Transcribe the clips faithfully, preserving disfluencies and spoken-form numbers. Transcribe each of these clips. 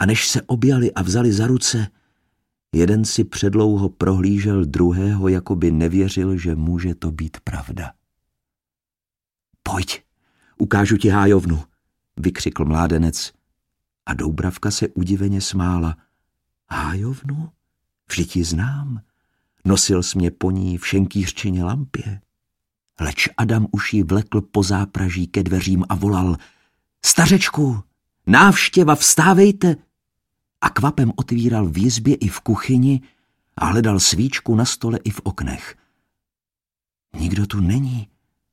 A než se objali a vzali za ruce, jeden si předlouho prohlížel druhého, jako by nevěřil, že může to být pravda. Pojď, ukážu ti hájovnu, vykřikl mládenec a Doubravka se udiveně smála. Hájovnu? Vždyť ji znám. Nosil jsi mě po ní v šenkýřčině lampě. Leč Adam už ji vlekl po zápraží ke dveřím a volal: Stařečku, návštěva, vstávejte! A kvapem otvíral v jizbě i v kuchyni a hledal svíčku na stole i v oknech. Nikdo tu není.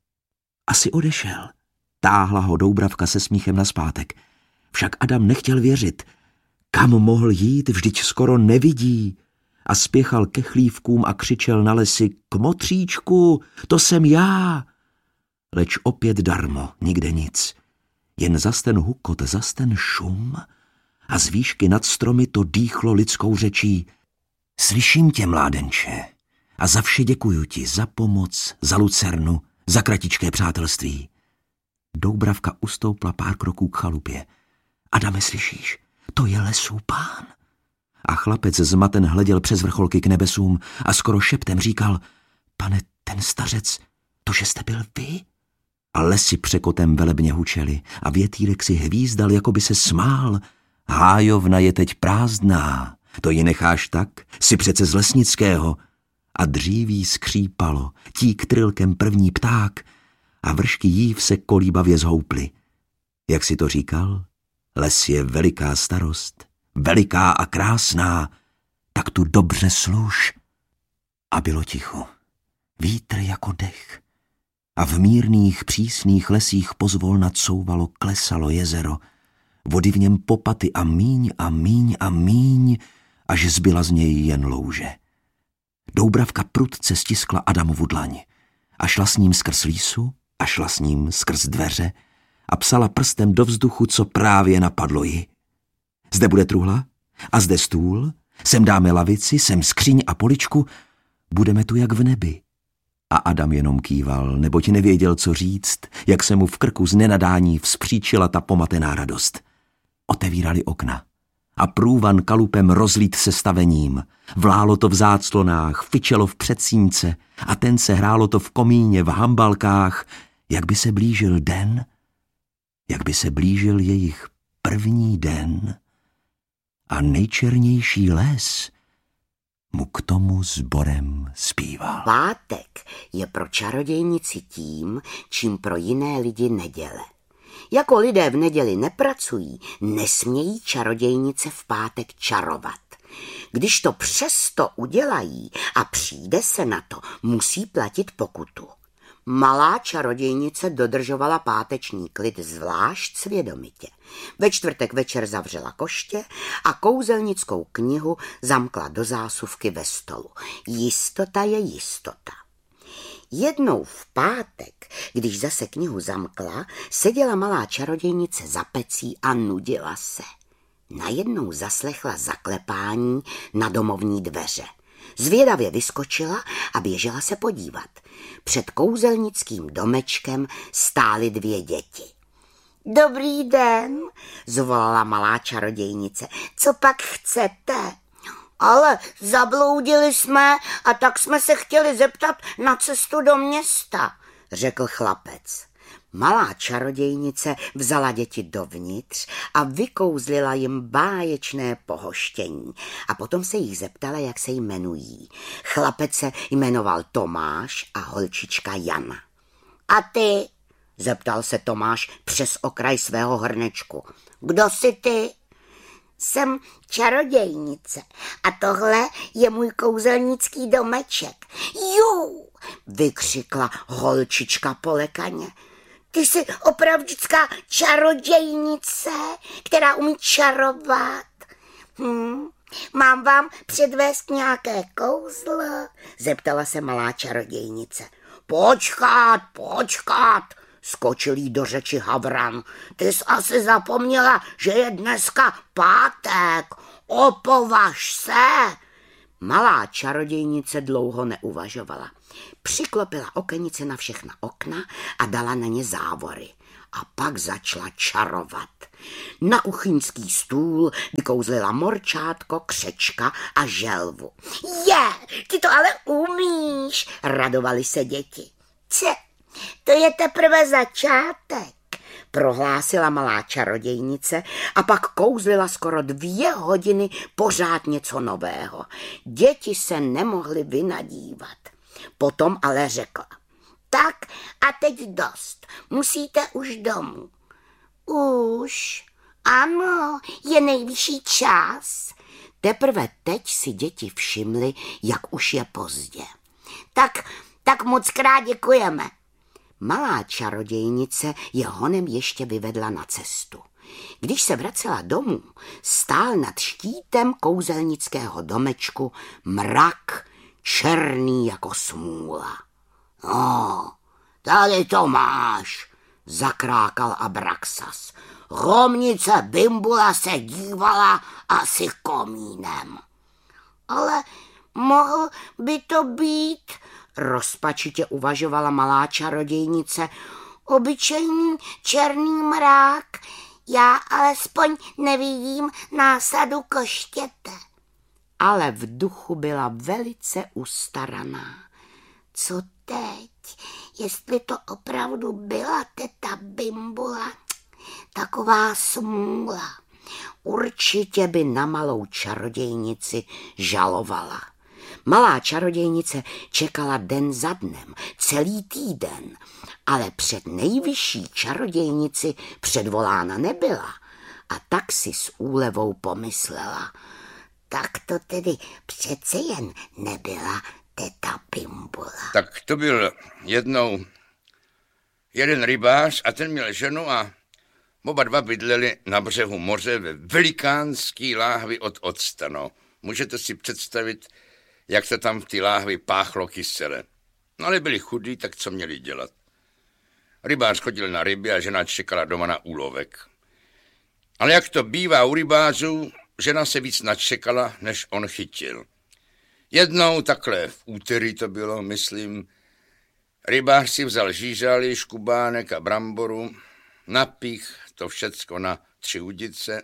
Asi odešel. Táhla ho Doubravka se smíchem nazpátek. Však Adam nechtěl věřit. Kam mohl jít, vždyť skoro nevidí. A spěchal ke chlívkům a křičel na lesy: Kmotříčku, to jsem já! Leč opět darmo, nikde nic. Jen zas ten hukot, zas ten šum a z výšky nad stromy to dýchlo lidskou řečí: Slyším tě, mládenče, a za vše děkuju ti, za pomoc, za lucernu, za kratičké přátelství. Doubravka ustoupla pár kroků k chalupě. Adame, slyšíš? To je lesů pán. A chlapec zmaten hleděl přes vrcholky k nebesům a skoro šeptem říkal: Pane, ten stařec, to, že jste byl vy? A lesy překotem velebně hučely a větýrek si hvízdal, jako by se smál. Hájovna je teď prázdná, to ji necháš tak, si přece z Lesnického. A dříví skřípalo, tík trilkem první pták a vršky jív se kolíbavě zhouply. Jak si to říkal? Les je veliká starost, veliká a krásná, tak tu dobře služ. A bylo ticho, vítr jako dech. A v mírných, přísných lesích pozvolna couvalo, klesalo jezero. Vody v něm popaty a míň a míň a míň, až zbyla z něj jen louže. Doubravka prudce stiskla Adamovu dlaň a šla s ním skrz lísu a šla s ním skrz dveře a psala prstem do vzduchu, co právě napadlo ji. Zde bude truhla a zde stůl, sem dáme lavici, sem skříň a poličku, budeme tu jak v nebi. A Adam jenom kýval, neboť nevěděl, co říct, jak se mu v krku z nenadání vzpříčila ta pomatená radost. Otevírali okna a průvan kalupem rozlít se stavením. Vlálo to v záclonách, fičelo v předsínce a ten se hrálo to v komíně, v hambalkách, jak by se blížil den, jak by se blížil jejich první den a nejčernější les mu k tomu sborem zpíval. Pátek je pro čarodějnici tím, čím pro jiné lidi neděle. Jako lidé v neděli nepracují, nesmějí čarodějnice v pátek čarovat. Když to přesto udělají a přijde se na to, musí platit pokutu. Malá čarodějnice dodržovala páteční klid zvlášť svědomitě. Ve čtvrtek večer zavřela koště a kouzelnickou knihu zamkla do zásuvky ve stolu. Jistota je jistota. Jednou v pátek, když zase knihu zamkla, seděla malá čarodějnice za pecí a nudila se. Najednou zaslechla zaklepání na domovní dveře. Zvědavě vyskočila a běžela se podívat. Před kouzelnickým domečkem stály dvě děti. Dobrý den, zvolala malá čarodějnice. Co pak chcete? Ale zabloudili jsme a tak jsme se chtěli zeptat na cestu do města, řekl chlapec. Malá čarodějnice vzala děti dovnitř a vykouzlila jim báječné pohoštění a potom se jich zeptala, jak se jmenují. Chlapec se jmenoval Tomáš a holčička Jana. A ty? Zeptal se Tomáš přes okraj svého hrnečku. Kdo jsi ty? Jsem čarodějnice a tohle je můj kouzelnický domeček. Jú, vykřikla holčička polekaně. Ty jsi opravdická čarodějnice, která umí čarovat. Hm, mám vám předvést nějaké kouzlo? Zeptala se malá čarodějnice. Počkat, počkat, skočil jí do řeči Havran. Ty jsi asi zapomněla, že je dneska pátek. Opovaž se. Malá čarodějnice dlouho neuvažovala. Přiklopila okenice na všechna okna a dala na ně závory. a pak začala čarovat. Na kuchyňský stůl vykouzlila morčátko, křečka a želvu. Je, ty to ale umíš, radovali se děti. Ce, to je teprve začátek, prohlásila malá čarodějnice a pak kouzlila skoro dvě hodiny pořád něco nového. Děti se nemohly vynadívat. Potom ale řekla, tak a teď dost, musíte už domů. Už, ano, je nejvyšší čas. Teprve teď si děti všimly, jak už je pozdě. Tak, tak moc krát děkujeme. Malá čarodějnice je honem ještě vyvedla na cestu. Když se vracela domů, stál nad štítem kouzelnického domečku mrak, černý jako smůla. No, tady to máš, zakrákal Abraxas. Hromnice Bimbula se dívala asi komínem. Ale mohl by to být, rozpačitě uvažovala malá čarodějnice, obyčejný černý mrák. Já alespoň nevidím násadu koštěte. Ale v duchu byla velice ustaraná. Co teď? Jestli to opravdu byla teta Bimbula, taková smůla. Určitě by na malou čarodějnici žalovala. Malá čarodějnice čekala den za dnem, celý týden, ale před nejvyšší čarodějnici předvolána nebyla. A tak si s úlevou pomyslela, tak to tedy přece jen nebyla teta Bimbula. Tak to byl jednou jeden rybář a ten měl ženu a oba dva bydleli na břehu moře ve velikánský láhvi od octa. No. Můžete si představit, jak se tam v té láhvi páchlo kysele. No ale byli chudí, tak co měli dělat? Rybář chodil na ryby a žena čekala doma na úlovek. Ale jak to bývá u rybářů, žena se víc načekala, než on chytil. Jednou takhle v úterý to bylo, myslím, rybář si vzal žížaly, škubánek a bramboru, napích to všecko na tři udice,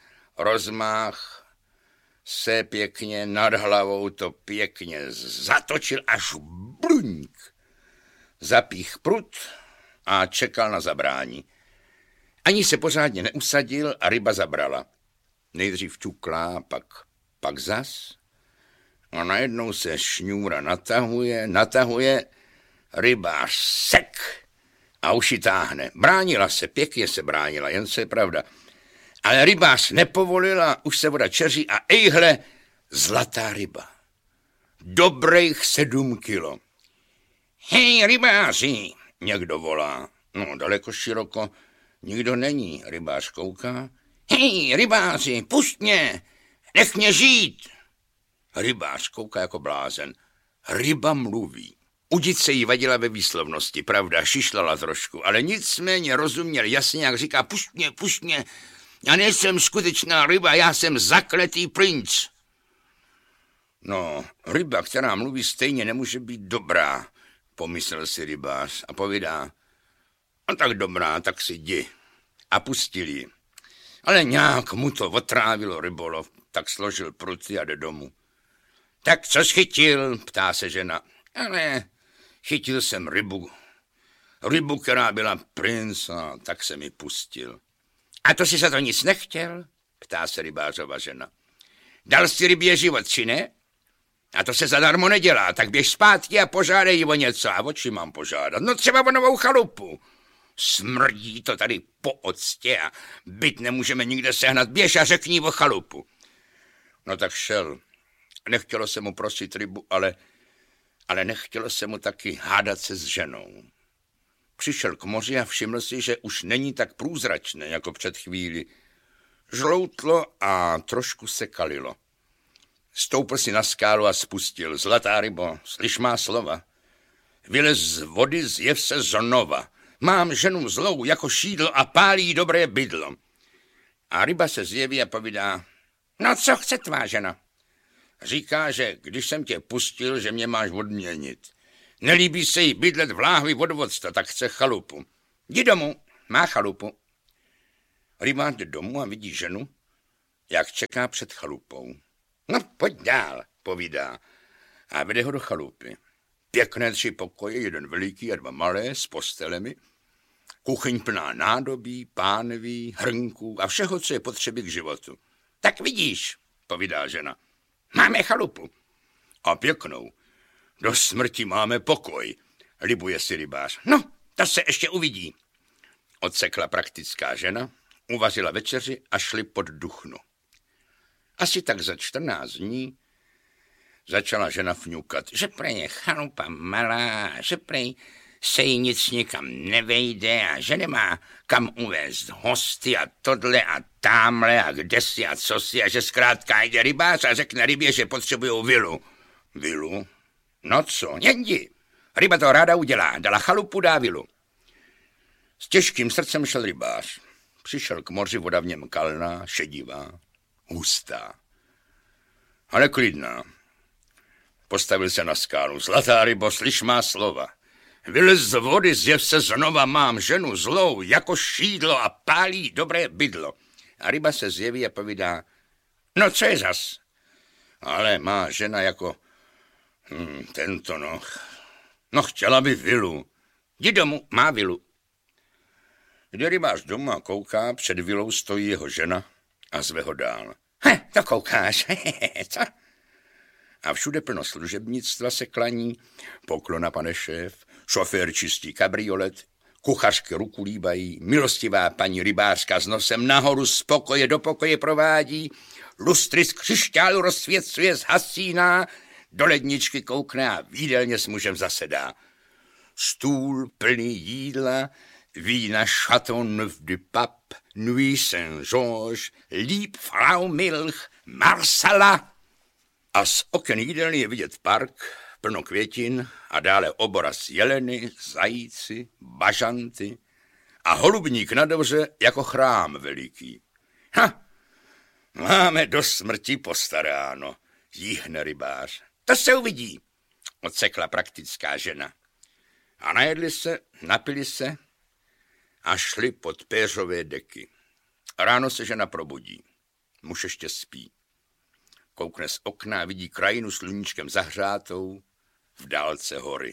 rozmách se pěkně nad hlavou to pěkně zatočil až bluňk. Zapích prut a čekal na zabrání. Ani se pořádně neusadil a ryba zabrala. Nejdřív ťuklá, pak, pak zas. A najednou se šňůra natahuje, natahuje, rybář sek a uši táhne. Bránila se, pěkně se bránila, jen se je pravda. Ale rybář nepovolila, už se voda čeří a ejhle, zlatá ryba. Dobrých sedm kilo. Hej, rybáři, někdo volá. No, daleko široko nikdo není, rybář kouká. Hej, rybáři, pusť mě, nech mě žít. Rybář kouká jako blázen. Ryba mluví. Udice jí vadila ve výslovnosti, pravda, šišlala trošku, ale nicméně rozuměl jasně, jak říká, pusť mě, pusť mě. Já nejsem skutečná ryba, já jsem zakletý princ. No, ryba, která mluví stejně, nemůže být dobrá, pomyslel si rybář a povídá, no tak dobrá, tak si jdi. A pustil ji. Ale nějak mu to otrávilo rybolov, tak složil pruty a jde domů. Tak co jsi chytil, ptá se žena. Ale chytil jsem rybu. Rybu, která byla princ, a tak se mi pustil. A to si za to nic nechtěl, ptá se rybářova žena. Dal jsi rybě život, či ne? A to se zadarmo nedělá, tak běž zpátky a požádej ji o něco. A o čím mám požádat? No třeba o novou chalupu. Smrdí to tady po octě a byt nemůžeme nikde sehnat. Běž a řekni o chalupu. No tak šel. Nechtělo se mu prosit rybu, ale, ale nechtělo se mu taky hádat se s ženou. Přišel k moři a všiml si, že už není tak průzračné jako před chvíli. Žloutlo a trošku se kalilo. Stoupl si na skálu a spustil. Zlatá rybo, slyš má slova. Vylez z vody, zjev se znova. Mám ženu zlou jako šídlo a pálí dobré bydlo. A ryba se zjeví a povídá, no co chce tvá žena? Říká, že když jsem tě pustil, že mě máš odměnit. Nelíbí se jí bydlet v láhvi vodovodsta, tak chce chalupu. Jdi domů, má chalupu. Rybář jde domů a vidí ženu, jak čeká před chalupou. No, pojď dál, povídá. A vede ho do chalupy. Pěkné tři pokoje, jeden veliký a dva malé, s postelemi. Kuchyň plná nádobí, pánví, hrnků a všeho, co je potřeby k životu. Tak vidíš, povídá žena, máme chalupu. A pěknou. Do smrti máme pokoj, libuje si rybář. No, to se ještě uvidí. Odsekla praktická žena, uvařila večeři a šli pod duchnu. Asi tak za čtrnáct dní začala žena fňukat, že prej je chalupa malá, že prej se jí nic nikam nevejde a že nemá kam uvést hosty a tohle a támhle a kdesi a cosi a že zkrátka jde rybář a řekne rybě, že potřebujou vilu. Vilu? No co, jdi. Ryba to ráda udělá, dala chalupu, dá vilu. S těžkým srdcem šel rybář. Přišel k moři, voda v něm kalná, šedivá, hustá, ale klidná. Postavil se na skálu. Zlatá rybo, slyš má slova. Vylez z vody, zjev se znova, mám ženu zlou, jako šídlo a pálí dobré bydlo. A ryba se zjeví a povídá, no co je zas? Ale má žena jako, hm, tento no, no chtěla by vilu. Jdi domů, má vilu. Jde rybář domů a kouká, před vilou stojí jeho žena a zve ho dál. He, to koukáš, hehehe, co? A všude plno služebnictva se klaní, poklona, pane šéf, šofér čistí kabriolet, kuchařky ruku líbají, milostivá paní rybářka s nosem nahoru z pokoje do pokoje provádí, lustry z křišťálu rozsvěcuje, zhasíná, do ledničky koukne a v jídelně s mužem zasedá. Stůl plný jídla, vína Chateau Neuf du Pape, Nuit Saint-Georges, Lieb Frau Milch, Marsala. A z oken jídelny je vidět park, plno květin a dále obraz jeleny, zajíci, bažanty a holubník na dvoře jako chrám veliký. Ha, máme do smrti postaráno, jíhne rybář. To se uvidí, odsekla praktická žena. A najedli se, napili se a šli pod péřové deky. Ráno se žena probudí, muž ještě spí. Koukne z okna a vidí krajinu sluníčkem zahřátou, v dálce hory.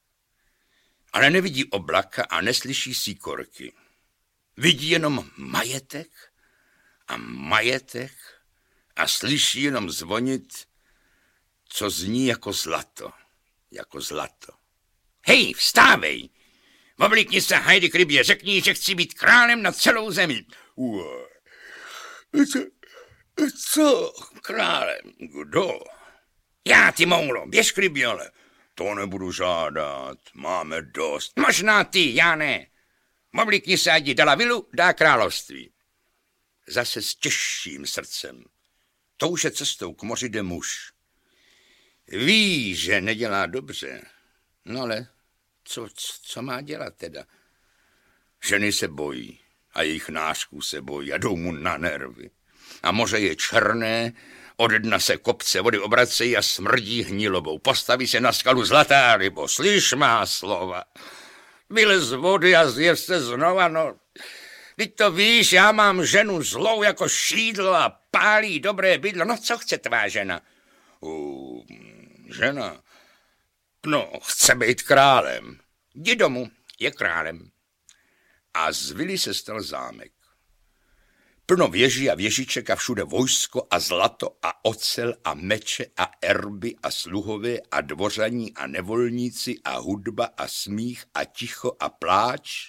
Ale nevidí oblaka a neslyší síkorky. Vidí jenom majetek a majetek a slyší jenom zvonit, co zní jako zlato, jako zlato. Hej, vstávej! Oblíkni se, hajdy k rybě, řekni, že chci být králem na celou zemi. Uaj, co, co králem, kdo? Já, ty moulo, běž k rybě, ale to nebudu žádat, máme dost. Možná ty, já ne. Oblíkni se, ať dala vilu, dá království. Zase s těžším srdcem. Touže cestou k moři jde muž. Ví, že nedělá dobře, no ale co, co má dělat teda? Ženy se bojí a jejich nářků se bojí a jdou mu na nervy. A moře je černé, ode dna se kopce vody obracejí a smrdí hnilobou. Postaví se na skalu, zlatá rybo, slyš má slova. Vylez z vody a zjev se znova, no. Teď to víš, já mám ženu zlou jako šídlo a pálí dobré bydlo. No co chce tvá žena? Uh, žena? No, chce být králem. Jdi domů, je králem. A z vily se stal zámek. Plno věží a věžiček a všude vojsko a zlato a ocel a meče a erby a sluhové a dvořaní a nevolníci a hudba a smích a ticho a pláč.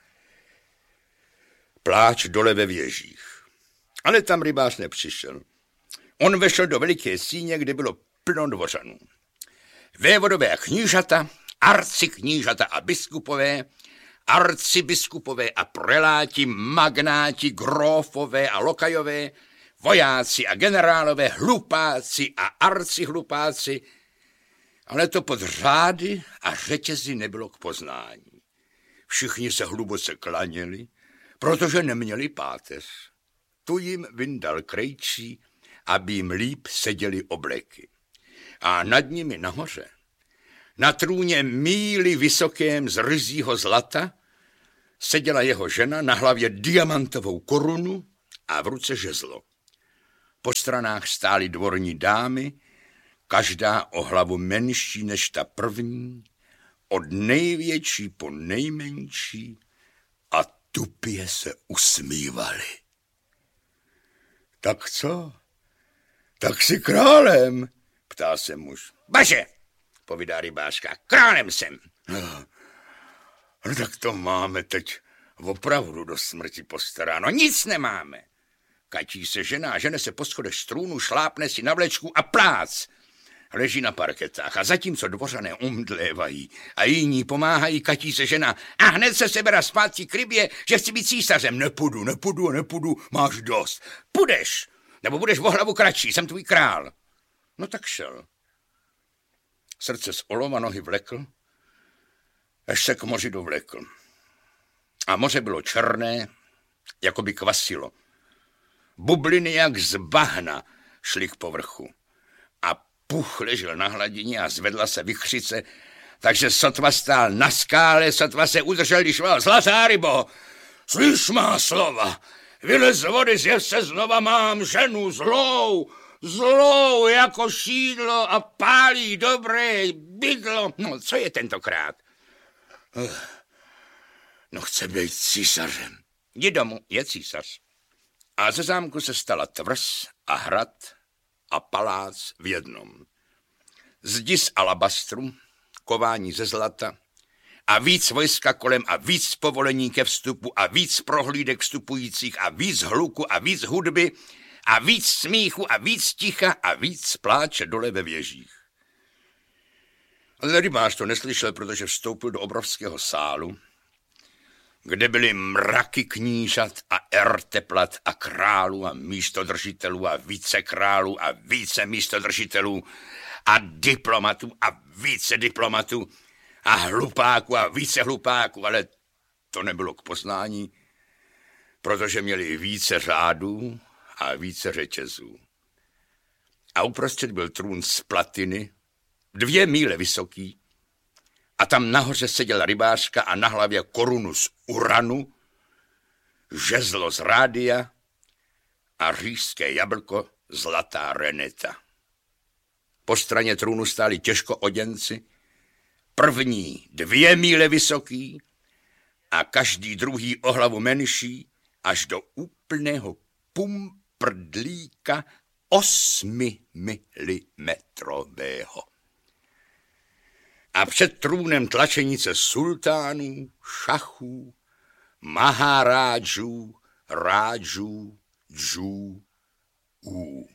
Pláč dole ve věžích. Ale tam rybář nepřišel. On vešel do veliké síně, kde bylo plno dvořanů. Vévodové a knížata, arciknížata a biskupové, arcibiskupové a preláti, magnáti, grófové a lokajové, vojáci a generálové, hlupáci a arcihlupáci, ale to pod řády a řetězy nebylo k poznání. Všichni se hluboce klaněli, protože neměli páteř. Tu jim vyndal krejčí, aby jim líp seděly obleky. A nad nimi nahoře, na trůně míly vysokém z ryzího zlata, seděla jeho žena, na hlavě diamantovou korunu a v ruce žezlo. Po stranách stály dvorní dámy, každá o hlavu menší než ta první, od největší po nejmenší, a tupě se usmívali. Tak co? Tak jsi králem, ptá se muž. Baže, povídá rybářka, králem jsem. No, no tak to máme teď opravdu do smrti postaráno. Nic nemáme. Kačí se žena, žene se po schodech strůnu, šlápne si na vlečku a plác. Leží na parketách a zatímco dvořané umdlévají a jiní pomáhají, katí se žena a hned se sebera zpátky k rybě, že chci být císařem. Nepůjdu, nepůjdu, nepůjdu, máš dost. Půjdeš, nebo budeš o hlavu kratší, jsem tvůj král. No tak šel. Srdce z olova nohy vlekl, až se k moři dovlekl. A moře bylo černé, jako by kvasilo. Bubliny jak z bahna šly k povrchu. A puch ležel na hladině a zvedla se vichřice, takže sotva stál na skále, sotva se udržel, když volal: Zlatá rybo, slyš má slova, vylez z vody, zjev se znova, mám ženu zlou, zlou jako šídlo a pálí dobré bydlo. No, co je tentokrát? No, chce být císařem. Jdi domů, je císař. A ze zámku se stala tvrz a hrad a palác v jednom. Zdi z alabastru, kování ze zlata a víc vojska kolem a víc povolení ke vstupu a víc prohlídek vstupujících a víc hluku a víc hudby a víc smíchu a víc ticha a víc pláče dole ve věžích. Ale rybář to neslyšel, protože vstoupil do obrovského sálu, kde byly mraky knížat a erteplat a králů a místodržitelů a vícekrálů a více místodržitelů a diplomatů a více diplomatů a hlupáků a více hlupáků, ale to nebylo k poznání, protože měli více řádů a více řetězů. A uprostřed byl trůn z platiny, dvě míle vysoký, a tam nahoře seděla rybářka a na hlavě korunu z uranu, žezlo z rádia a říšské jablko zlatá reneta. Po straně trůnu stáli těžko oděnci, první dvě míle vysoký a každý druhý o hlavu menší, až do úplného pumprdlíka osmi milimetrového. A před trůnem tlačenice sultánů, šachů, mahárádžů, rádžů, džů, ú.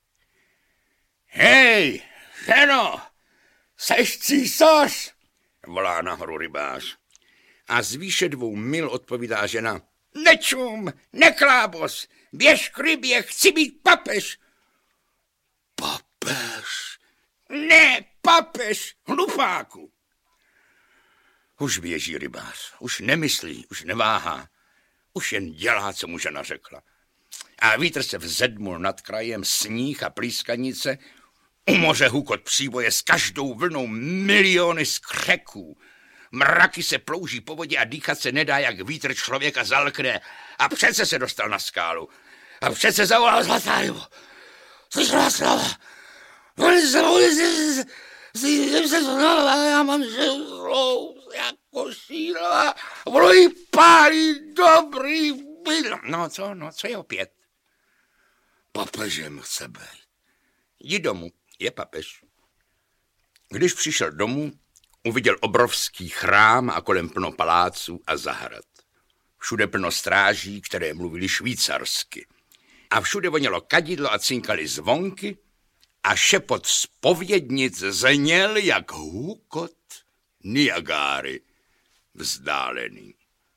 Hej, ženo, seš císař, volá nahoru rybář. A z výše dvou mil odpovídá žena: Nečum, neklábos, běž k rybě, chci být papež. Papež? Ne, papež, hlupáku. Už běží rybář, už nemyslí, už neváhá, už jen dělá, co mu žena řekla. A vítr se vzedmul nad krajem, sníh a plískanice, u moře hukot příboje, s každou vlnou miliony skřeků. Mraky se plouží po vodě a dýchat se nedá, jak vítr člověka zalkne. A přece se dostal na skálu. A přece zavolal: Zlatá rybo, slyšela slova. Jsem se znala, já mám ženu zlou, jako šíla, ono jí pálí dobrý bydl. No co, no co je opět? Papežem chce být. Jdi domů, je papež. Když přišel domů, uviděl obrovský chrám a kolem plno paláců a zahrad. Všude plno stráží, které mluvili švýcarsky. A všude vonělo kadidlo a cinkaly zvonky a šepot zpovědnic zněl jak hukot Niagáry vzdálený.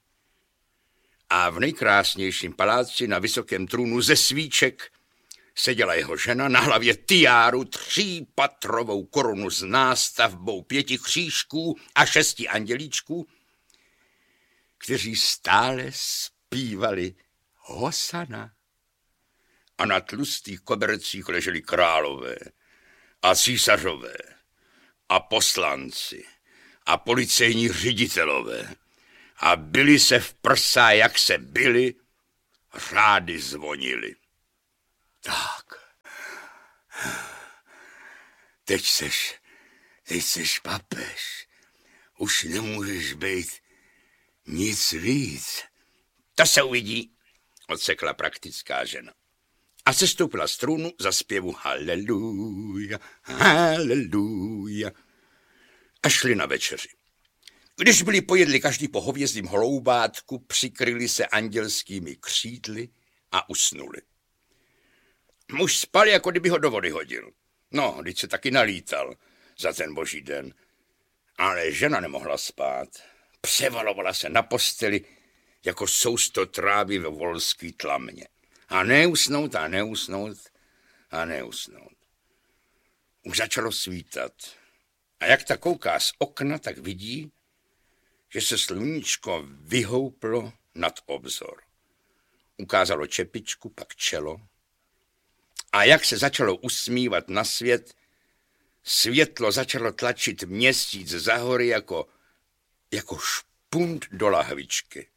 A v nejkrásnějším paláci na vysokém trůnu ze svíček seděla jeho žena, na hlavě tiáru, třípatrovou korunu s nástavbou pěti křížků a šesti andělíčků, kteří stále zpívali Hosana. A na tlustých kobercích leželi králové a císařové a poslanci a policejní ředitelové a byli se v prsa, jak se byli, řády zvonily. Tak. Teď seš, teď seš papež. Už nemůžeš být nic víc. To se uvidí, odsekla praktická žena. A sestoupila z trůnu za zpěvu Haleluja, haleluja. A šli na večeři. Když byli pojedli každý po hovězdím holoubátku, přikryli se andělskými křídly a usnuli. Muž spal, jako kdyby ho do vody hodil. No, když se taky nalítal za ten boží den. Ale žena nemohla spát. Převalovala se na posteli, jako sousto trávy ve volský tlamě. A neusnout a neusnout a neusnout. Už začalo svítat. A jak ta kouká z okna, tak vidí, že se sluníčko vyhouplo nad obzor. Ukázalo čepičku, pak čelo. A jak se začalo usmívat na svět, světlo začalo tlačit měsíc za hory jako, jako špunt do lahvičky.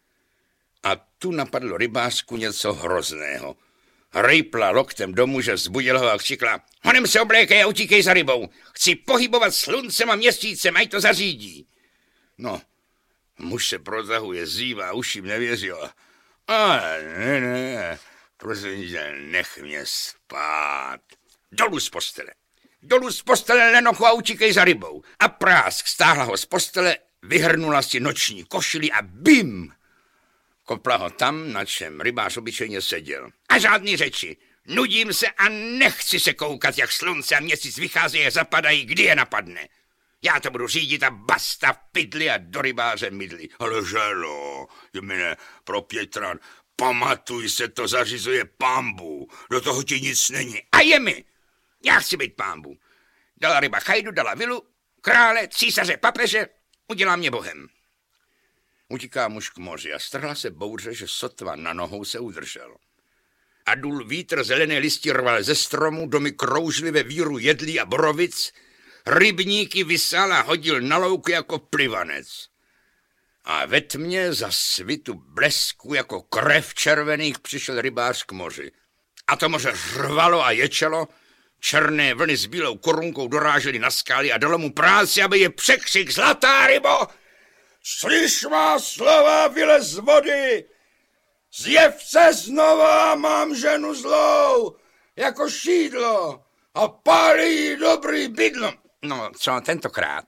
A tu napadlo rybářku něco hrozného. Rejpla loktem do muže, vzbudila ho a křikla: honem se oblékej a utíkej za rybou. Chci pohybovat sluncem a měsícem, ať to zařídí. No, muž se protahuje, zívá, už jim nevěřil. Ale ne, ne, prosím tě, nech mě spát. Dolů z postele. Dolů z postele, Lenochu, a utíkej za rybou. A prásk stáhla ho z postele, vyhrnula si noční košili a bim! Kopla ho tam, na čem rybář obyčejně seděl. A žádný řeči. Nudím se a nechci se koukat, jak slunce a měsíc vycházejí a zapadají, kdy je napadne. Já to budu řídit a basta v pydli a do rybáře mydli. Ale želo, jmine, pro Pětra, pamatuj se, to zařizuje pambu. Do toho ti nic není. A je mi. Já chci být pambu. Dala ryba chajdu, dala vilu, krále, císaře, papeže, udělá mě bohem. Utíká muž k moři a strhla se bouře, že sotva na nohou se udržel. A dul vítr, zelené listy rval ze stromu, domy kroužily ve víru jedlí a borovic, rybníky vysál a hodil na louku jako plivanec. A ve tmě za svitu blesku jako krev červených přišel rybář k moři. A to moře řvalo a ječelo, černé vlny s bílou korunkou dorážely na skály a dalo mu práci, aby je překřik: zlatá rybo! Slyš má slova, vylez z vody! Zjev se znova, mám ženu zlou, jako šídlo, a pálí jí dobrý bydlo. No, co tentokrát?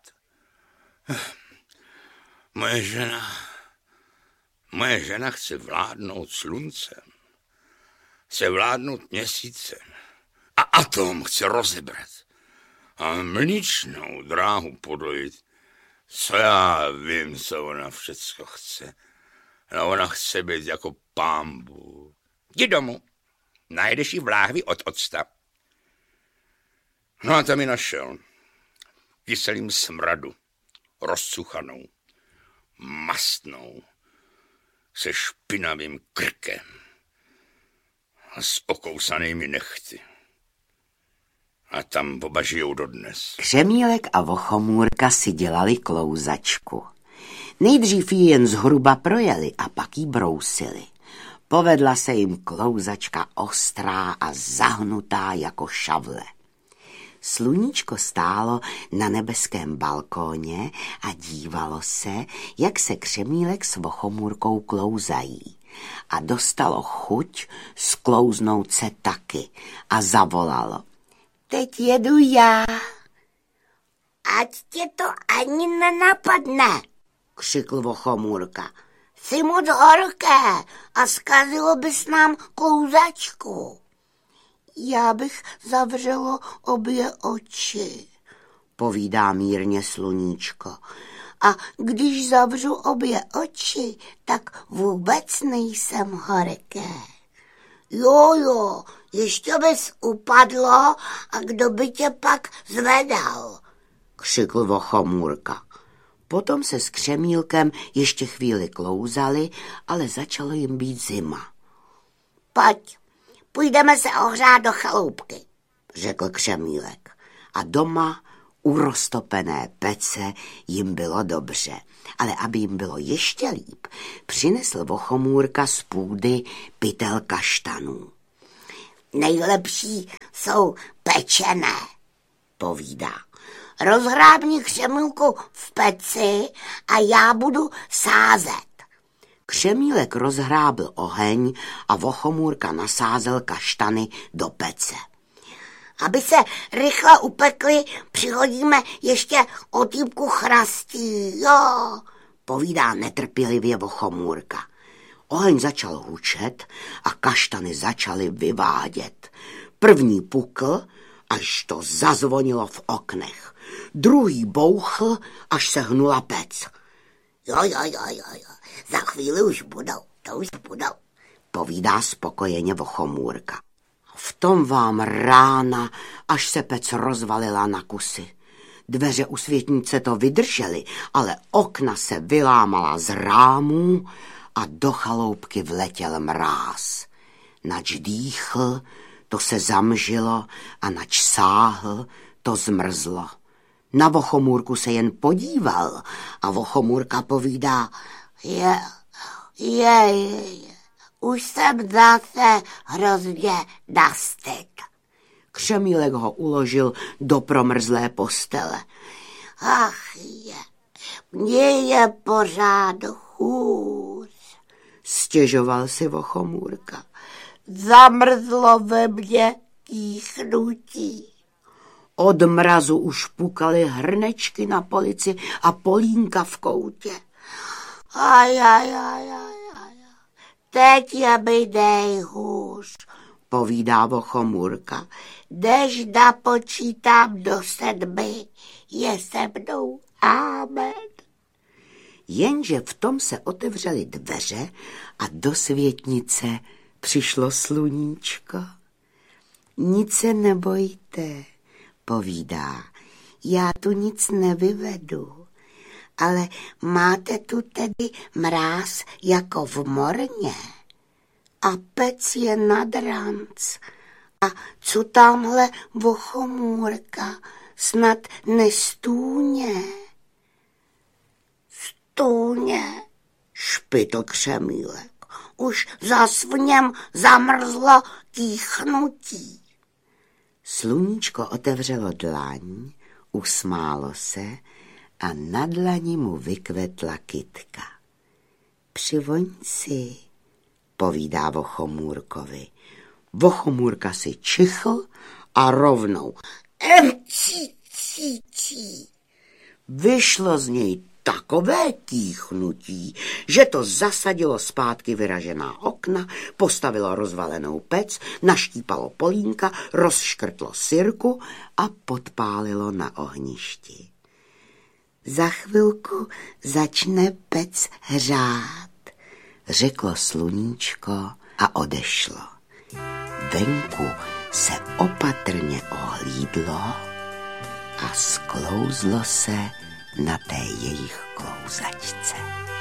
Moje žena, moje žena chce vládnout sluncem, chce vládnout měsícem a atom chce rozebrat a mlíčnou dráhu podojit. Co já vím, co ona všecko chce. No, ona chce být jako pambu. Jdi domů, najdeš ji v láhvi od octa. No a tam ji našel. Kyselým smradu, rozcuchanou, mastnou, se špinavým krkem a s okousanými nechty. A tam oba žijou dodnes. Křemílek a Vochomůrka si dělali klouzačku. Nejdřív ji jen zhruba projeli a pak ji brousili. Povedla se jim klouzačka ostrá a zahnutá jako šavle. Sluníčko stálo na nebeském balkóně a dívalo se, jak se Křemílek s Vochomůrkou klouzají. A dostalo chuť sklouznout se taky a zavolalo: teď jedu já. Ať tě to ani nenapadne, křikl Vochomůrka. Jsi moc horké a zkazilo bys nám klouzačku. Já bych zavřelo obě oči, povídá mírně Sluníčko. A když zavřu obě oči, tak vůbec nejsem horké. Jo, jo, ještě bys upadlo a kdo by tě pak zvedal, křikl Vochomůrka. Potom se s Křemílkem ještě chvíli klouzali, ale začalo jim být zima. Pojď, půjdeme se ohřát do chaloupky, řekl Křemílek. A doma U roztopené pece jim bylo dobře, ale aby jim bylo ještě líp, přinesl Vochomůrka z půdy pytel kaštanů. Nejlepší jsou pečené, povídá. Rozhrábni křemílku v peci a já budu sázet. Křemílek rozhrábl oheň a Vochomůrka nasázel kaštany do pece. Aby se rychle upekly, přihodíme ještě otýpku chrastí, jo, povídá netrpělivě Vochomůrka. Oheň začal hučet a kaštany začaly vyvádět. První pukl, až to zazvonilo v oknech. Druhý bouchl, až se hnula pec. Jo, jo, jo, jo, jo, za chvíli už budou, to už budou, povídá spokojeně Vochomůrka. V tom vám rána, až se pec rozvalila na kusy. Dveře u světnice to vydržely, ale okna se vylámala z rámů a do chaloupky vletěl mráz. Nač dýchl, to se zamžilo a nač sáhl, to zmrzlo. Na Vochomůrku se jen podíval a Vochomůrka povídá, je, je, je. Už jsem zase hrozně nastyk. Křemílek ho uložil do promrzlé postele. Ach je, mně je pořád hůř, stěžoval si Vochomůrka. Zamrzlo ve mně kýchnutí. Od mrazu už pukaly hrnečky na polici a polínka v koutě. Aj, aj, aj, aj. Teď je mi nejhůř, povídá Vochomůrka. Než napočítám do sedmi, je se mnou amen. Jenže v tom se otevřely dveře a do světnice přišlo sluníčko. Nic se nebojte, povídá, já tu nic nevyvedu. Ale máte tu tedy mráz jako v morně a pec je nad ranc. A co tamhle Vochomůrka, snad nestůně? Stůně, špitl Křemílek, už zas v něm zamrzlo kýchnutí. Sluníčko otevřelo dlaň, usmálo se a na dlani mu vykvetla kytka. Přivoň si, povídá Vochomůrkovi. Vochomůrka si čichl a rovnou emčí, čí, čí. Vyšlo z něj takové kýchnutí, že to zasadilo zpátky vyražená okna, postavilo rozvalenou pec, naštípalo polínka, rozškrtlo sirku a podpálilo na ohništi. Za chvilku začne pec hřát, řeklo sluníčko a odešlo. Venku se opatrně ohlídlo a sklouzlo se na té jejich klouzačce.